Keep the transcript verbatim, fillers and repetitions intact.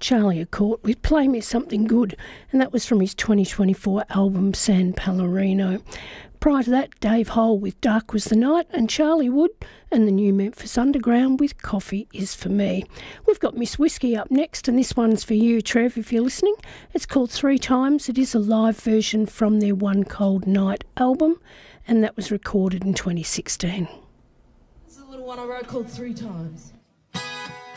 Charlie Accord with Play Me Something Good, and that was from his twenty twenty-four album San Pellegrino. Prior to that, Dave Hole with Dark Was the Night, and Charlie Wood and the New Memphis Underground with Coffee Is For Me. We've got Miss Whiskey up next, and this one's for you, Trev, if you're listening. It's called Three Times. It is a live version from their One Cold Night album, and that was recorded in twenty sixteen. This is a little one I wrote called Three Times.